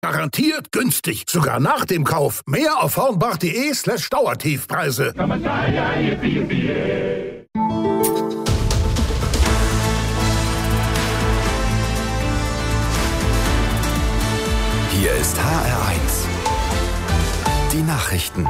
Garantiert günstig, sogar nach dem Kauf. Mehr auf hornbach.de/Dauertiefpreise. Hier ist HR1. Die Nachrichten.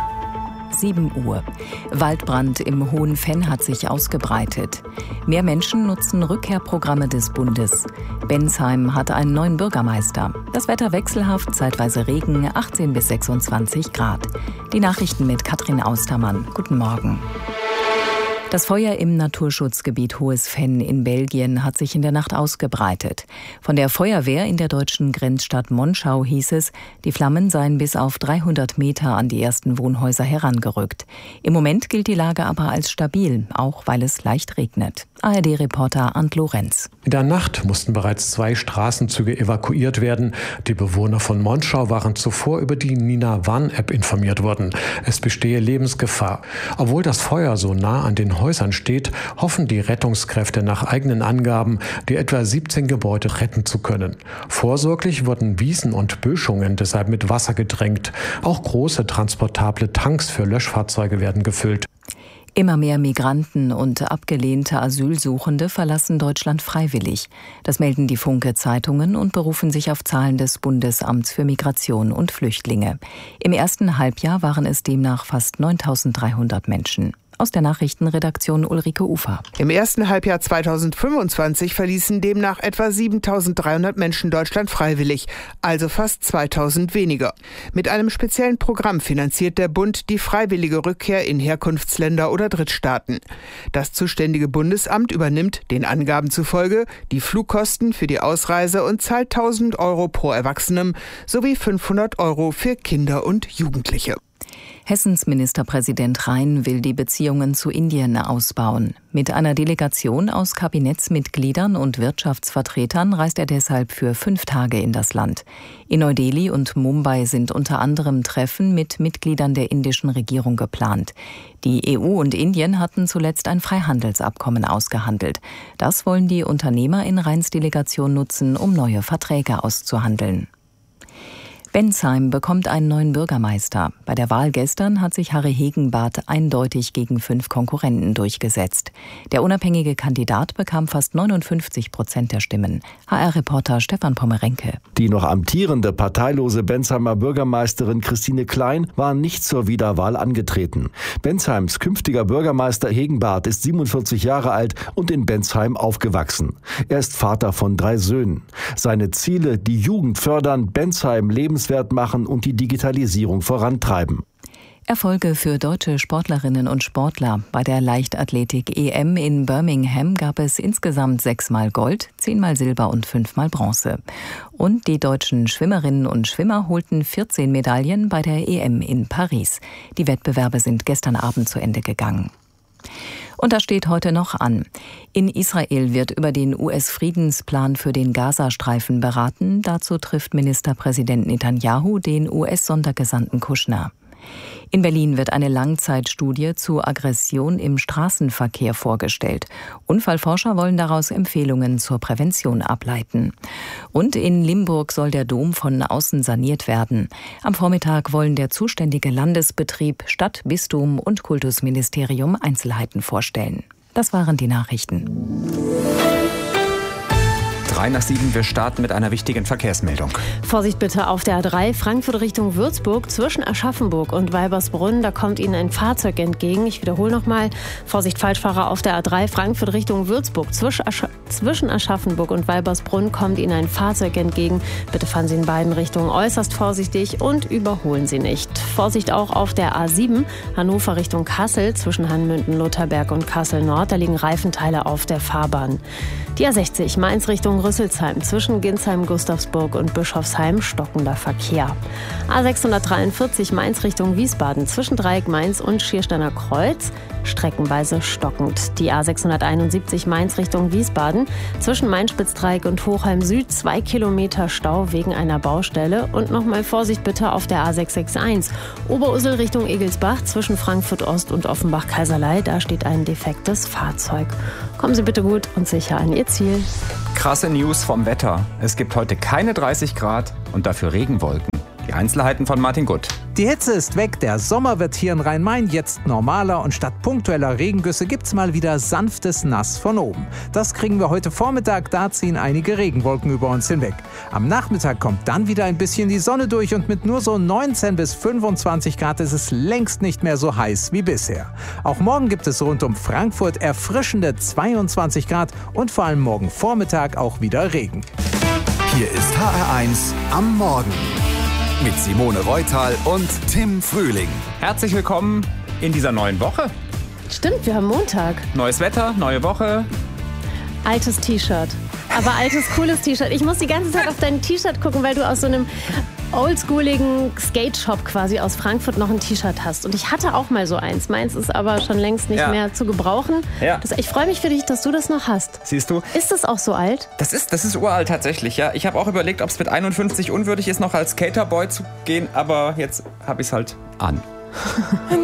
7 Uhr. Waldbrand im Hohenfenn hat sich ausgebreitet. Mehr Menschen nutzen Rückkehrprogramme des Bundes. Bensheim hat einen neuen Bürgermeister. Das Wetter wechselhaft, zeitweise Regen, 18 bis 26 Grad. Die Nachrichten mit Katrin Austermann. Guten Morgen. Das Feuer im Naturschutzgebiet Hohes-Fenn in Belgien hat sich in der Nacht ausgebreitet. Von der Feuerwehr in der deutschen Grenzstadt Monschau hieß es, die Flammen seien bis auf 300 Meter an die ersten Wohnhäuser herangerückt. Im Moment gilt die Lage aber als stabil, auch weil es leicht regnet. ARD-Reporter Arndt Lorenz. In der Nacht mussten bereits 2 Straßenzüge evakuiert werden. Die Bewohner von Monschau waren zuvor über die Nina Warn-App informiert worden. Es bestehe Lebensgefahr. Obwohl das Feuer so nah an den Häusern steht, hoffen die Rettungskräfte nach eigenen Angaben, die etwa 17 Gebäude retten zu können. Vorsorglich wurden Wiesen und Böschungen deshalb mit Wasser gedrängt. Auch große transportable Tanks für Löschfahrzeuge werden gefüllt. Immer mehr Migranten und abgelehnte Asylsuchende verlassen Deutschland freiwillig. Das melden die Funke-Zeitungen und berufen sich auf Zahlen des Bundesamts für Migration und Flüchtlinge. Im ersten Halbjahr waren es demnach fast 9.300 Menschen. Aus der Nachrichtenredaktion Ulrike Ufer. Im ersten Halbjahr 2025 verließen demnach etwa 7.300 Menschen Deutschland freiwillig, also fast 2.000 weniger. Mit einem speziellen Programm finanziert der Bund die freiwillige Rückkehr in Herkunftsländer oder Drittstaaten. Das zuständige Bundesamt übernimmt, den Angaben zufolge, die Flugkosten für die Ausreise und zahlt 1.000 Euro pro Erwachsenem sowie 500 Euro für Kinder und Jugendliche. Hessens Ministerpräsident Rhein will die Beziehungen zu Indien ausbauen. Mit einer Delegation aus Kabinettsmitgliedern und Wirtschaftsvertretern reist er deshalb für 5 Tage in das Land. In Neu-Delhi und Mumbai sind unter anderem Treffen mit Mitgliedern der indischen Regierung geplant. Die EU und Indien hatten zuletzt ein Freihandelsabkommen ausgehandelt. Das wollen die Unternehmer in Rheins Delegation nutzen, um neue Verträge auszuhandeln. Bensheim bekommt einen neuen Bürgermeister. Bei der Wahl gestern hat sich Harry Hegenbarth eindeutig gegen 5 Konkurrenten durchgesetzt. Der unabhängige Kandidat bekam fast 59% der Stimmen. HR-Reporter Stefan Pommerenke. Die noch amtierende parteilose Bensheimer Bürgermeisterin Christine Klein war nicht zur Wiederwahl angetreten. Bensheims künftiger Bürgermeister Hegenbarth ist 47 Jahre alt und in Bensheim aufgewachsen. Er ist Vater von 3 Söhnen. Seine Ziele: die Jugend fördern, Bensheim lebenswert machen und die Digitalisierung vorantreiben. Erfolge für deutsche Sportlerinnen und Sportler. Bei der Leichtathletik-EM in Birmingham gab es insgesamt 6-mal Gold, 10-mal Silber und 5-mal Bronze. Und die deutschen Schwimmerinnen und Schwimmer holten 14 Medaillen bei der EM in Paris. Die Wettbewerbe sind gestern Abend zu Ende gegangen. Und das steht heute noch an. In Israel wird über den US-Friedensplan für den Gazastreifen beraten. Dazu trifft Ministerpräsident Netanyahu den US-Sondergesandten Kushner. In Berlin wird eine Langzeitstudie zu Aggression im Straßenverkehr vorgestellt. Unfallforscher wollen daraus Empfehlungen zur Prävention ableiten. Und in Limburg soll der Dom von außen saniert werden. Am Vormittag wollen der zuständige Landesbetrieb, Stadt, Bistum und Kultusministerium Einzelheiten vorstellen. Das waren die Nachrichten. 6:03, wir starten mit einer wichtigen Verkehrsmeldung. Vorsicht bitte auf der A3 Frankfurt Richtung Würzburg zwischen Aschaffenburg und Weibersbrunn. Da kommt Ihnen ein Fahrzeug entgegen. Ich wiederhole nochmal. Vorsicht Falschfahrer auf der A3 Frankfurt Richtung Würzburg. Zwischen Aschaffenburg und Weibersbrunn kommt Ihnen ein Fahrzeug entgegen. Bitte fahren Sie in beiden Richtungen äußerst vorsichtig und überholen Sie nicht. Vorsicht auch auf der A7 Hannover Richtung Kassel zwischen Hanmünden, Lutherberg und Kassel Nord. Da liegen Reifenteile auf der Fahrbahn. Die A60 Mainz Richtung Rüsselsheim zwischen Ginsheim, Gustavsburg und Bischofsheim stockender Verkehr. A643 Mainz Richtung Wiesbaden zwischen Dreieck Mainz und Schiersteiner Kreuz streckenweise stockend. Die A671 Mainz Richtung Wiesbaden zwischen Main-Spitzdreieck und Hochheim Süd 2 Kilometer Stau wegen einer Baustelle. Und nochmal Vorsicht bitte auf der A661 Oberursel Richtung Egelsbach zwischen Frankfurt Ost und Offenbach-Kaiserlei. Da steht ein defektes Fahrzeug. Kommen Sie bitte gut und sicher an Ihr Ziel. Krasse News vom Wetter. Es gibt heute keine 30 Grad, und dafür Regenwolken. Die Einzelheiten von Martin Gutt. Die Hitze ist weg, der Sommer wird hier in Rhein-Main jetzt normaler und statt punktueller Regengüsse gibt's mal wieder sanftes Nass von oben. Das kriegen wir heute Vormittag, da ziehen einige Regenwolken über uns hinweg. Am Nachmittag kommt dann wieder ein bisschen die Sonne durch und mit nur so 19 bis 25 Grad ist es längst nicht mehr so heiß wie bisher. Auch morgen gibt es rund um Frankfurt erfrischende 22 Grad und vor allem morgen Vormittag auch wieder Regen. Hier ist HR1 am Morgen. Mit Simone Reutal und Tim Frühling. Herzlich willkommen in dieser neuen Woche. Stimmt, wir haben Montag. Neues Wetter, neue Woche. Altes T-Shirt. Aber altes, cooles T-Shirt. Ich muss die ganze Zeit auf dein T-Shirt gucken, weil du aus so einem oldschooligen Skate-Shop quasi aus Frankfurt noch ein T-Shirt hast. Und ich hatte auch mal so eins. Meins ist aber schon längst nicht mehr zu gebrauchen. Ja. Ich freue mich für dich, dass du das noch hast. Siehst du? Ist das auch so alt? Das ist uralt tatsächlich, ja. Ich habe auch überlegt, ob es mit 51 unwürdig ist, noch als Skaterboy zu gehen, aber jetzt habe ich es halt an.